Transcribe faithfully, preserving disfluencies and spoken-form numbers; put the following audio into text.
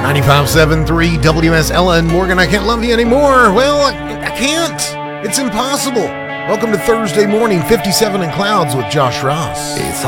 ninety-five point seven three W S L N Morgan. I can't love you anymore. Well, I, I can't. It's impossible. Welcome to Thursday morning, fifty-seven in clouds with Josh Ross. It's